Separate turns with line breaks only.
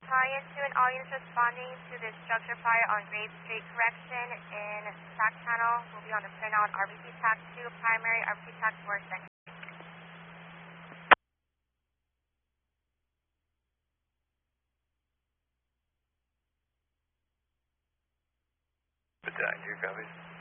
High into and all units responding to this structure fire on Grave Street Correction in TAC channel will be on the printout RBC TAC 2 primary, RBC TAC 4 second.
Attack, here copies.